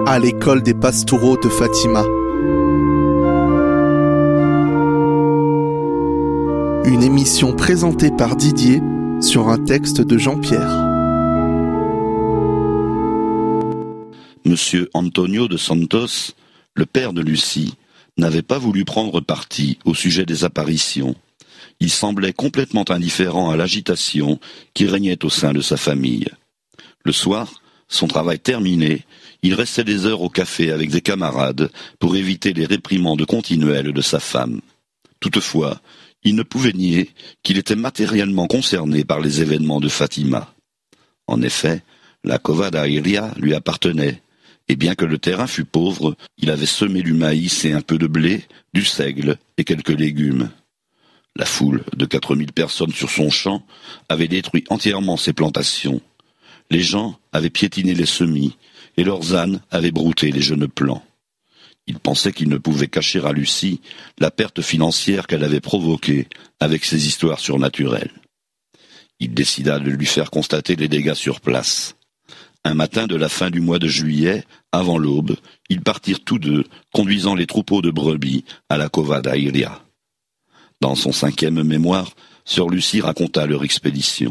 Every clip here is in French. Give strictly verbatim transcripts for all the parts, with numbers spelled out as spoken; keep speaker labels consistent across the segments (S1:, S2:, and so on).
S1: à l'école des Pastoureaux de Fatima. Une émission présentée par Didier sur un texte de Jean-Pierre.
S2: Monsieur Antonio de Santos, le père de Lucie, n'avait pas voulu prendre parti au sujet des apparitions. Il semblait complètement indifférent à l'agitation qui régnait au sein de sa famille. Le soir, son travail terminé, il restait des heures au café avec des camarades pour éviter les réprimandes continuelles de sa femme. Toutefois, il ne pouvait nier qu'il était matériellement concerné par les événements de Fatima. En effet, la Cova d'Airia lui appartenait, et bien que le terrain fût pauvre, il avait semé du maïs et un peu de blé, du seigle et quelques légumes. La foule de quatre mille personnes sur son champ avait détruit entièrement ses plantations. Les gens avaient piétiné les semis, et leurs ânes avaient brouté les jeunes plants. Il pensait qu'il ne pouvait cacher à Lucie la perte financière qu'elle avait provoquée avec ses histoires surnaturelles. Il décida de lui faire constater les dégâts sur place. Un matin de la fin du mois de juillet, avant l'aube, ils partirent tous deux, conduisant les troupeaux de brebis à la Cova d'Airia. Dans son cinquième mémoire, sœur Lucie raconta leur expédition.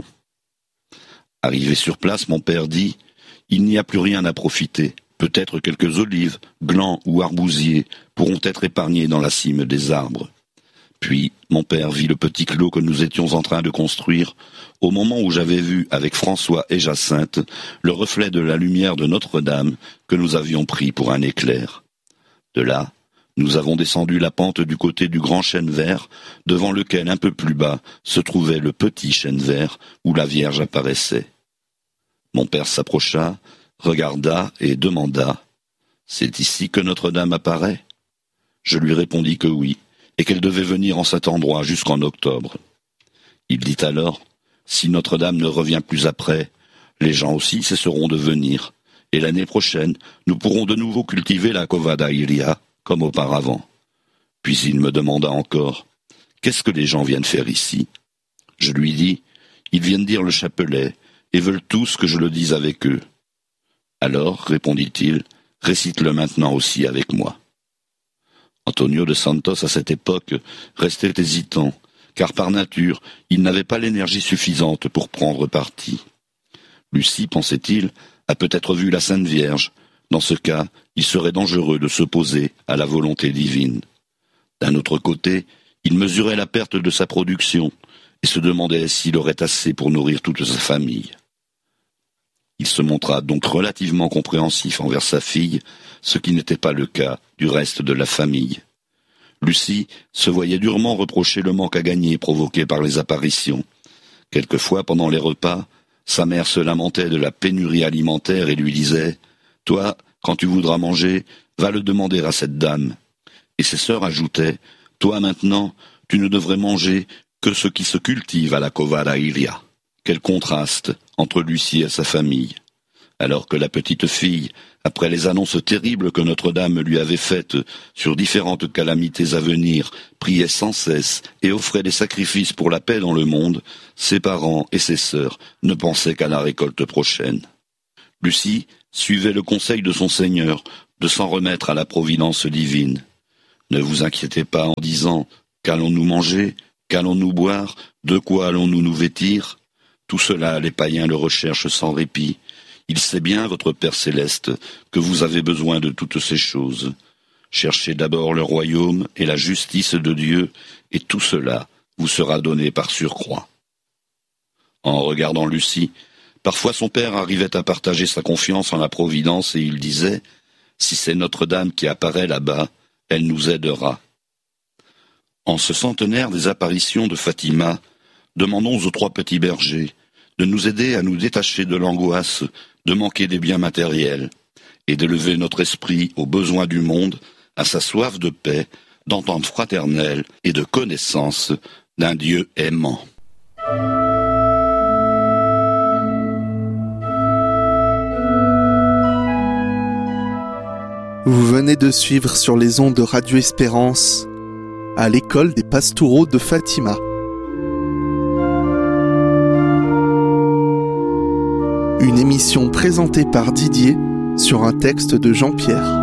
S2: Arrivé sur place, mon père dit « Il n'y a plus rien à profiter. Peut-être quelques olives, glands ou arbousiers pourront être épargnés dans la cime des arbres. » Puis, mon père vit le petit clos que nous étions en train de construire, au moment où j'avais vu, avec François et Jacinthe, le reflet de la lumière de Notre-Dame que nous avions pris pour un éclair. De là, nous avons descendu la pente du côté du grand chêne vert, devant lequel, un peu plus bas, se trouvait le petit chêne vert où la Vierge apparaissait. Mon père s'approcha, regarda et demanda « C'est ici que Notre-Dame apparaît ?» Je lui répondis que oui, et qu'elle devait venir en cet endroit jusqu'en octobre. Il dit alors « Si Notre-Dame ne revient plus après, les gens aussi cesseront de venir, et l'année prochaine, nous pourrons de nouveau cultiver la Cova d'Airia comme auparavant. » Puis il me demanda encore « Qu'est-ce que les gens viennent faire ici ?» Je lui dis « Ils viennent dire le chapelet, et veulent tous que je le dise avec eux. » Alors, répondit-il, récite-le maintenant aussi avec moi. Antonio de Santos, à cette époque, restait hésitant, car par nature, il n'avait pas l'énergie suffisante pour prendre parti. Lucie, pensait-il, a peut-être vu la Sainte Vierge. Dans ce cas, il serait dangereux de s'opposer à la volonté divine. D'un autre côté, il mesurait la perte de sa production et se demandait s'il aurait assez pour nourrir toute sa famille. Il se montra donc relativement compréhensif envers sa fille, ce qui n'était pas le cas du reste de la famille. Lucie se voyait durement reprocher le manque à gagner provoqué par les apparitions. Quelquefois, pendant les repas, sa mère se lamentait de la pénurie alimentaire et lui disait « Toi, quand tu voudras manger, va le demander à cette dame. » Et ses sœurs ajoutaient « Toi maintenant, tu ne devrais manger que ce qui se cultive à la Cova d'Airia. » Quel contraste entre Lucie et sa famille. Alors que la petite fille, après les annonces terribles que Notre-Dame lui avait faites sur différentes calamités à venir, priait sans cesse et offrait des sacrifices pour la paix dans le monde, ses parents et ses sœurs ne pensaient qu'à la récolte prochaine. Lucie suivait le conseil de son Seigneur de s'en remettre à la providence divine. Ne vous inquiétez pas en disant « Qu'allons-nous manger ? Qu'allons-nous boire ? De quoi allons-nous nous vêtir ?» Tout cela, les païens le recherchent sans répit. Il sait bien, votre Père céleste, que vous avez besoin de toutes ces choses. Cherchez d'abord le royaume et la justice de Dieu, et tout cela vous sera donné par surcroît. En regardant Lucie, parfois son père arrivait à partager sa confiance en la providence et il disait « Si c'est Notre-Dame qui apparaît là-bas, elle nous aidera. » En ce centenaire des apparitions de Fatima, demandons aux trois petits bergers de nous aider à nous détacher de l'angoisse de manquer des biens matériels et d'élever notre esprit aux besoins du monde, à sa soif de paix, d'entente fraternelle et de connaissance d'un Dieu aimant.
S1: Vous venez de suivre sur les ondes de Radio Espérance à l'école des Pastoureaux de Fatima. Une émission présentée par Didier sur un texte de Jean-Pierre.